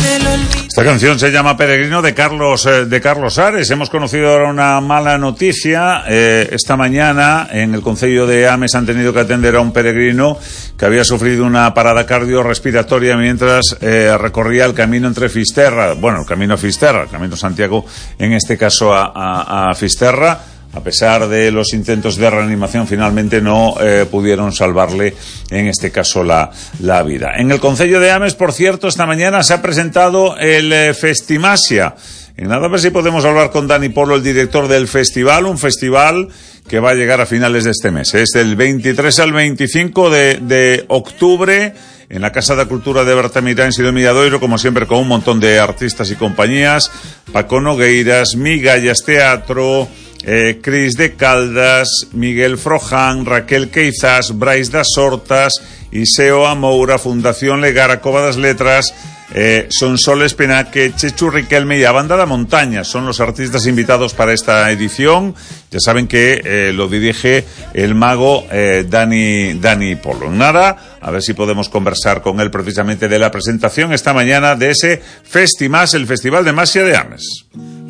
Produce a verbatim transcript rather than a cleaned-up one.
Esta canción se llama Peregrino, de Carlos eh, de Carlos Ares. Hemos conocido ahora una mala noticia. Eh, esta mañana en el concello de Ames han tenido que atender a un peregrino que había sufrido una parada cardiorrespiratoria mientras eh, recorría el camino entre Fisterra, bueno, el camino a Fisterra, el camino Santiago, en este caso a, a, a Fisterra. A pesar de los intentos de reanimación, finalmente no eh, pudieron salvarle, en este caso, la, la vida. En el concello de Ames, por cierto, esta mañana se ha presentado el eh, Festimasia. En nada, a ver si podemos hablar con Dani Polo, el director del festival, un festival que va a llegar a finales de este mes. Es del veintitrés al veinticinco de, de octubre, en la Casa de Cultura de Bertamira, en Sidó Milladoiro, como siempre, con un montón de artistas y compañías. Paco Nogueiras, Migallas Teatro, Eh, Cris de Caldas, Miguel Froján, Raquel Queizás, Brais das Hortas, Iseo Amoura, Fundación Legara, Cova das Letras, eh, Sonsoles Penaque, Chechu Riquelme y a Banda da Montaña. Son los artistas invitados para esta edición. Ya saben que eh, lo dirige el mago eh, Dani, Dani Polo. Nada, a ver si podemos conversar con él precisamente de la presentación esta mañana de ese Festimas, el Festival de Masia de Ames.